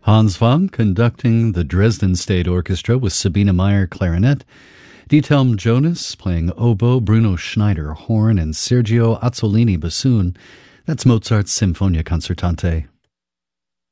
Hans Wang conducting the Dresden State Orchestra with Sabine Meyer clarinet, Diethelm Jonas playing oboe, Bruno Schneider horn, and Sergio Azzolini bassoon. That's Mozart's Sinfonia Concertante.